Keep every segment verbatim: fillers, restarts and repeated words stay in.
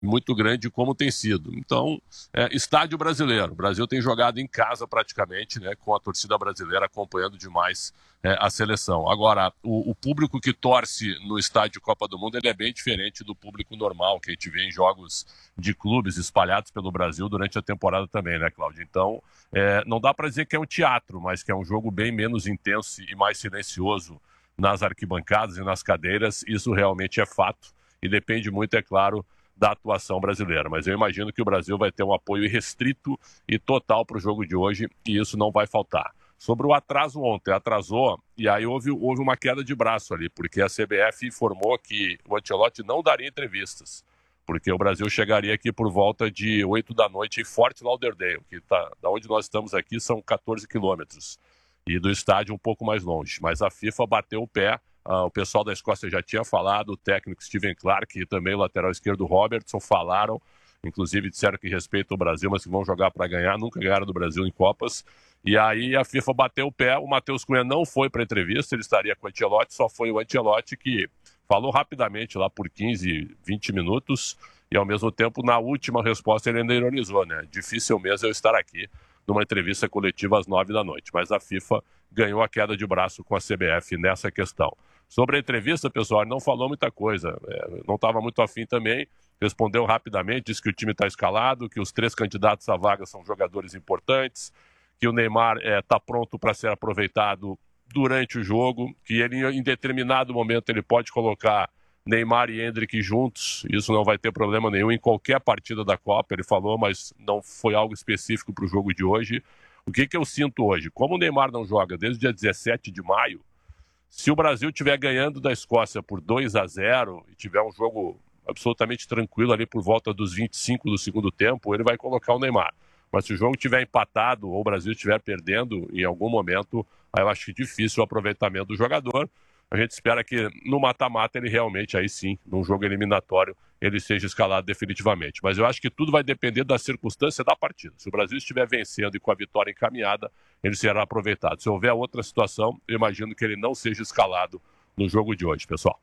muito grande como tem sido. Então, é, estádio brasileiro. O Brasil tem jogado em casa praticamente, né, com a torcida brasileira acompanhando demais é, a seleção. Agora, o, o público que torce no estádio Copa do Mundo ele é bem diferente do público normal que a gente vê em jogos de clubes espalhados pelo Brasil durante a temporada também, né, Cláudio? Então, é, não dá para dizer que é um teatro, mas que é um jogo bem menos intenso e mais silencioso nas arquibancadas e nas cadeiras. Isso realmente é fato e depende muito, é claro, da atuação brasileira, mas eu imagino que o Brasil vai ter um apoio irrestrito e total para o jogo de hoje e isso não vai faltar. Sobre o atraso ontem, atrasou e aí houve, houve uma queda de braço ali, porque a C B F informou que o Ancelotti não daria entrevistas, porque o Brasil chegaria aqui por volta de oito da noite em Fort Lauderdale, que tá, da onde nós estamos aqui são quatorze quilômetros, e do estádio um pouco mais longe, mas a FIFA bateu o pé. Uh, o pessoal da Escócia já tinha falado, o técnico Steven Clark e também o lateral esquerdo Robertson falaram, inclusive disseram que respeitam o Brasil, mas que vão jogar para ganhar, nunca ganharam do Brasil em Copas. E aí a FIFA bateu o pé, o Matheus Cunha não foi para a entrevista, ele estaria com o Ancelotti, só foi o Ancelotti que falou rapidamente lá por quinze, vinte minutos e ao mesmo tempo na última resposta ele ainda ironizou, né? Difícil mesmo eu estar aqui numa entrevista coletiva às nove da noite, mas a FIFA ganhou a queda de braço com a C B F nessa questão. Sobre a entrevista, pessoal, ele não falou muita coisa, é, não estava muito afim também, respondeu rapidamente, disse que o time está escalado, que os três candidatos à vaga são jogadores importantes, que o Neymar está é, pronto para ser aproveitado durante o jogo, que ele em determinado momento ele pode colocar Neymar e Endrick juntos, isso não vai ter problema nenhum em qualquer partida da Copa, ele falou, mas não foi algo específico para o jogo de hoje. O que, que eu sinto hoje? Como o Neymar não joga desde o dia dezessete de maio, se o Brasil estiver ganhando da Escócia por dois a zero e tiver um jogo absolutamente tranquilo ali por volta dos vinte e cinco do segundo tempo, ele vai colocar o Neymar. Mas se o jogo estiver empatado ou o Brasil estiver perdendo em algum momento, aí eu acho que difícil o aproveitamento do jogador. A gente espera que no mata-mata ele realmente, aí sim, num jogo eliminatório, ele seja escalado definitivamente. Mas eu acho que tudo vai depender da circunstância da partida. Se o Brasil estiver vencendo e com a vitória encaminhada, ele será aproveitado. Se houver outra situação, eu imagino que ele não seja escalado no jogo de hoje, pessoal.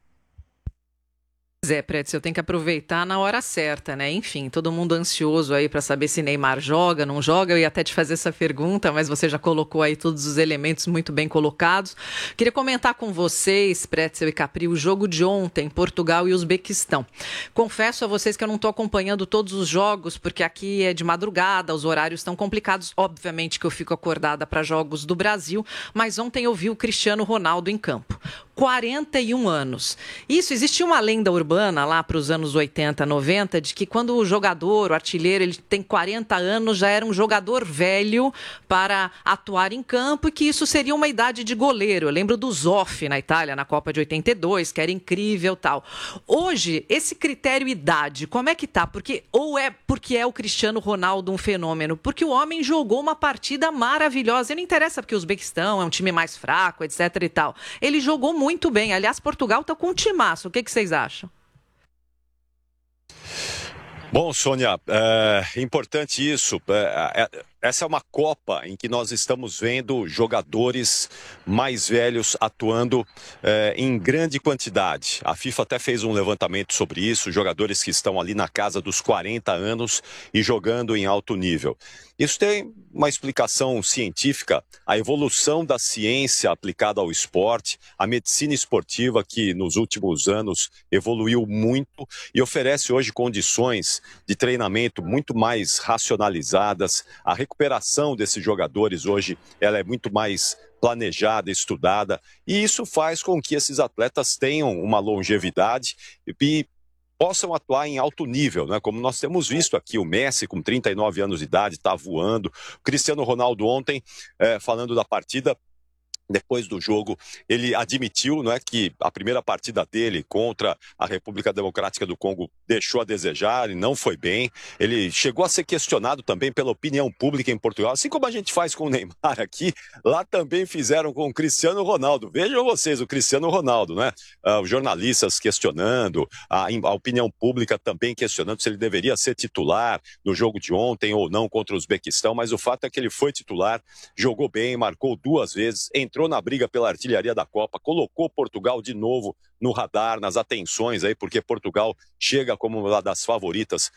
Zé, Pretzel, tem que aproveitar na hora certa, né? Enfim, todo mundo ansioso aí para saber se Neymar joga, não joga. Eu ia até te fazer essa pergunta, mas você já colocou aí todos os elementos muito bem colocados. Queria comentar com vocês, Pretzel e Capri, o jogo de ontem, Portugal e Uzbequistão. Confesso a vocês que eu não estou acompanhando todos os jogos, porque aqui é de madrugada, os horários estão complicados. Obviamente que eu fico acordada para jogos do Brasil, mas ontem eu vi o Cristiano Ronaldo em campo. quarenta e um anos. Isso, existia uma lenda urbana lá para os anos oitenta, noventa, de que quando o jogador, o artilheiro, ele tem quarenta anos, já era um jogador velho para atuar em campo e que isso seria uma idade de goleiro. Eu lembro do Zoff na Itália, na Copa de oitenta e dois, que era incrível e tal. Hoje, esse critério idade, como é que tá? Porque, ou é porque é o Cristiano Ronaldo um fenômeno? Porque o homem jogou uma partida maravilhosa. E não interessa porque o Uzbequistão é um time mais fraco, etc e tal. Ele jogou muito Muito bem. Aliás, Portugal está com um timaço. O que, que vocês acham? Bom, Sônia, é importante isso. É, é, essa é uma Copa em que nós estamos vendo jogadores mais velhos atuando é, em grande quantidade. A FIFA até fez um levantamento sobre isso, jogadores que estão ali na casa dos quarenta anos e jogando em alto nível. Isso tem uma explicação científica, a evolução da ciência aplicada ao esporte, a medicina esportiva que nos últimos anos evoluiu muito e oferece hoje condições de treinamento muito mais racionalizadas. A recuperação desses jogadores hoje ela é muito mais planejada, estudada, e isso faz com que esses atletas tenham uma longevidade e possam atuar em alto nível, né? Como nós temos visto aqui, o Messi com trinta e nove anos de idade está voando, o Cristiano Ronaldo ontem, é, falando da partida, depois do jogo, ele admitiu, não é, que a primeira partida dele contra a República Democrática do Congo deixou a desejar e não foi bem. Ele chegou a ser questionado também pela opinião pública em Portugal, assim como a gente faz com o Neymar aqui, lá também fizeram com o Cristiano Ronaldo. Vejam vocês, o Cristiano Ronaldo, né? Ah, os jornalistas questionando, a, a opinião pública também questionando se ele deveria ser titular no jogo de ontem ou não contra o Uzbequistão, mas o fato é que ele foi titular, jogou bem, marcou duas vezes, entrou entrou na briga pela artilharia da Copa, colocou Portugal de novo no radar, nas atenções aí, porque Portugal chega como uma das favoritas